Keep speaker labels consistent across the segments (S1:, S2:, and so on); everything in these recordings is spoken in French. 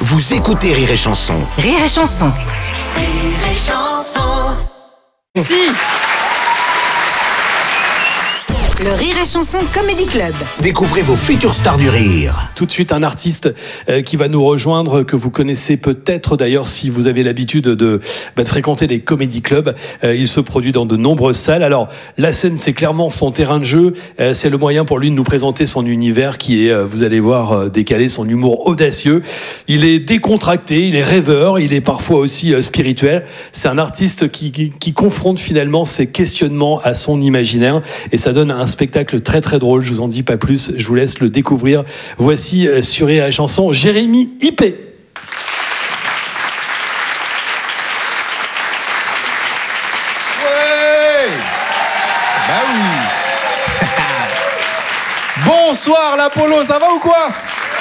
S1: Vous écoutez Rire et Chanson.
S2: Rire et Chanson.
S3: Rire et Chanson.
S2: Le Rire et Chanson Comedy Club.
S1: Découvrez vos futures stars du rire.
S4: Tout de suite, un artiste qui va nous rejoindre, que vous connaissez peut-être d'ailleurs si vous avez l'habitude de fréquenter les comédie clubs. Il se produit dans de nombreuses salles. Alors, la scène, c'est clairement son terrain de jeu. C'est le moyen pour lui de nous présenter son univers qui est, vous allez voir, décalé, son humour audacieux. Il est décontracté, il est rêveur, il est parfois aussi spirituel. C'est un artiste qui confronte finalement ses questionnements à son imaginaire et ça donne un spectacle très très drôle. Je vous en dis pas plus, je vous laisse le découvrir. Voici sur Rire et Chanson, Jérémy Hippé.
S5: Ouais. Bah oui. Bonsoir l'Apollo, ça va ou quoi?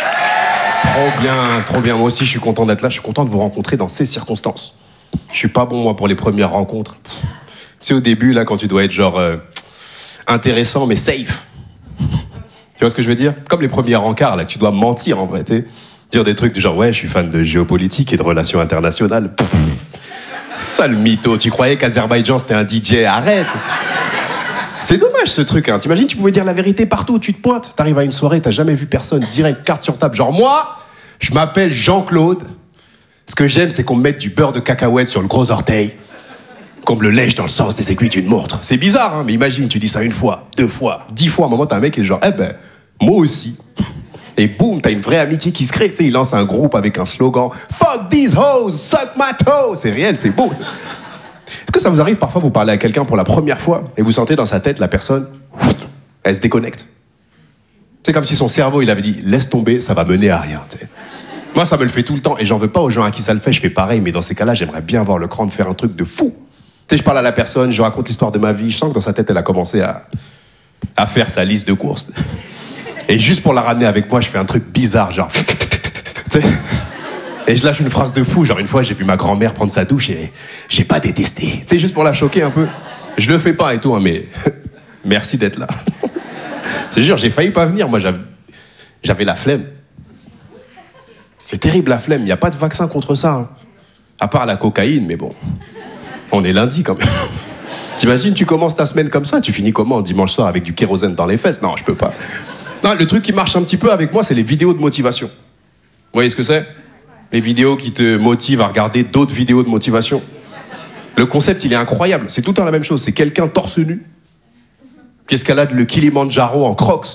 S5: Trop bien. Moi aussi, je suis content d'être là. Je suis content de vous rencontrer dans ces circonstances. Je suis pas bon, moi, pour les premières rencontres. Tu sais, au début, là, quand tu dois être genre intéressant, mais safe. Tu vois ce que je veux dire? Comme les premiers rencarts, là, que tu dois mentir, en vrai, tu sais. Dire des trucs du genre, ouais, je suis fan de géopolitique et de relations internationales. C'est ça, le mytho. Tu croyais qu'Azerbaïdjan, c'était un DJ? Arrête. C'est dommage, ce truc, hein. T'imagines, tu pouvais dire la vérité partout où tu te pointes. T'arrives à une soirée, t'as jamais vu personne. Direct, carte sur table. Genre, moi, je m'appelle Jean-Claude. Ce que j'aime, c'est qu'on me mette du beurre de cacahuète sur le gros orteil. Qu'on me le lèche dans le sens des aiguilles d'une montre. C'est bizarre, hein, mais imagine, tu dis ça 1 fois, 2 fois, 10 fois. À un moment, t'as un mec qui est genre, moi aussi. Et boum, t'as une vraie amitié qui se crée. Tu sais, il lance un groupe avec un slogan, Fuck these hoes, suck my toe. C'est réel, c'est beau. Est-ce que ça vous arrive parfois, vous parlez à quelqu'un pour la première fois et vous sentez dans sa tête, la personne, elle se déconnecte. C'est comme si son cerveau, il avait dit, laisse tomber, ça va mener à rien. T'sais. Moi, ça me le fait tout le temps et j'en veux pas aux gens à qui ça le fait. Je fais pareil, mais dans ces cas-là, j'aimerais bien avoir le cran de faire un truc de fou. Tu sais, je parle à la personne, je raconte l'histoire de ma vie, je sens que dans sa tête, elle a commencé à faire sa liste de courses. Et juste pour la ramener avec moi, je fais un truc bizarre, genre... Tu sais, et je lâche une phrase de fou, genre une fois, j'ai vu ma grand-mère prendre sa douche et j'ai pas détesté. Tu sais, juste pour la choquer un peu. Je le fais pas et tout, hein, mais merci d'être là. Je te jure, j'ai failli pas venir, moi, j'avais la flemme. C'est terrible, la flemme, il n'y a pas de vaccin contre ça. Hein. À part la cocaïne, mais bon... On est lundi quand même. T'imagines, tu commences ta semaine comme ça, tu finis comment dimanche soir avec du kérosène dans les fesses? Non, je peux pas. Non, le truc qui marche un petit peu avec moi, c'est les vidéos de motivation. Vous voyez ce que c'est? Les vidéos qui te motivent à regarder d'autres vidéos de motivation. Le concept, il est incroyable. C'est tout le temps la même chose. C'est quelqu'un torse nu qui escalade le Kilimandjaro en crocs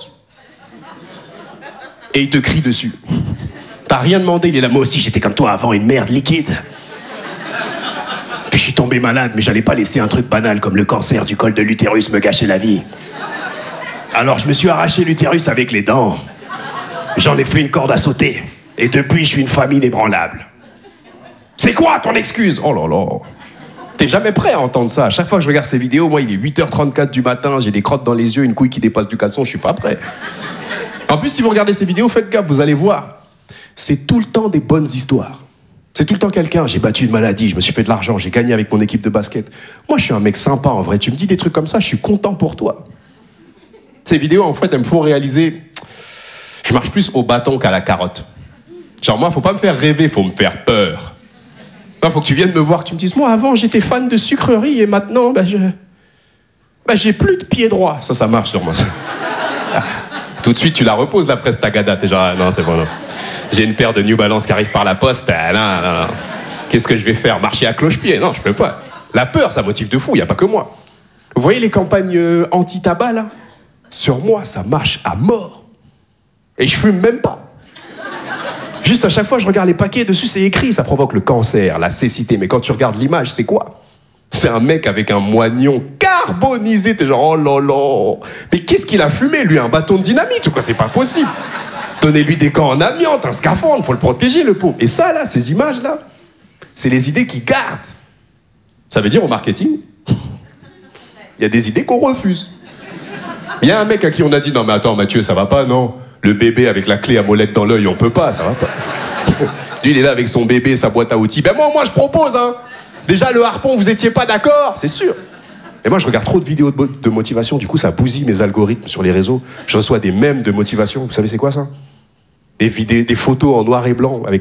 S5: et il te crie dessus. T'as rien demandé, il est là. Moi aussi, j'étais comme toi avant, une merde liquide. Puis je suis tombé malade, mais j'allais pas laisser un truc banal comme le cancer du col de l'utérus me gâcher la vie. Alors je me suis arraché l'utérus avec les dents. J'en ai fait une corde à sauter. Et depuis, je suis une femme inébranlable. C'est quoi ton excuse? Oh là là. T'es jamais prêt à entendre ça. À chaque fois que je regarde ces vidéos, moi, il est 8h34 du matin, j'ai des crottes dans les yeux, une couille qui dépasse du caleçon, je suis pas prêt. En plus, si vous regardez ces vidéos, faites gaffe, vous allez voir. C'est tout le temps des bonnes histoires. C'est tout le temps quelqu'un, j'ai battu une maladie, je me suis fait de l'argent, j'ai gagné avec mon équipe de basket. Moi, je suis un mec sympa, en vrai. Tu me dis des trucs comme ça, je suis content pour toi. Ces vidéos, en fait, elles me font réaliser... Je marche plus au bâton qu'à la carotte. Genre, moi, faut pas me faire rêver, faut me faire peur. Non, faut que tu viennes me voir, que tu me dises, moi, avant, j'étais fan de sucreries et maintenant, j'ai plus de pied droit. Ça marche sur moi. Tout de suite, tu la reposes, la presse Tagada. T'es genre, ah, non, c'est bon, non. J'ai une paire de New Balance qui arrive par la poste. Ah, non. Qu'est-ce que je vais faire? Marcher à cloche-pied? Non, je peux pas. La peur, ça motive de fou, il n'y a pas que moi. Vous voyez les campagnes anti-tabac, là? Sur moi, ça marche à mort. Et je fume même pas. Juste à chaque fois, je regarde les paquets, dessus, c'est écrit. Ça provoque le cancer, la cécité. Mais quand tu regardes l'image, c'est quoi? C'est un mec avec un moignon carbonisé. T'es genre, oh là là. Mais qu'est-ce qu'il a fumé, lui? Un bâton de dynamite ou quoi? C'est pas possible. Donnez-lui des gants en amiante, un scaphandre, faut le protéger, le pauvre. Et ça, là, ces images-là, c'est les idées qui gardent. Ça veut dire, au marketing, il y a des idées qu'on refuse. Il y a un mec à qui on a dit, non mais attends Mathieu, ça va pas, non? Le bébé avec la clé à molette dans l'œil, on peut pas, ça va pas. Lui, il est là avec son bébé, sa boîte à outils. Ben moi, je propose, hein. Déjà, le harpon, vous étiez pas d'accord? C'est sûr. Et moi, je regarde trop de vidéos de motivation, du coup, ça bousille mes algorithmes sur les réseaux. Je reçois des mèmes de motivation. Vous savez, c'est quoi ça? Des photos en noir et blanc avec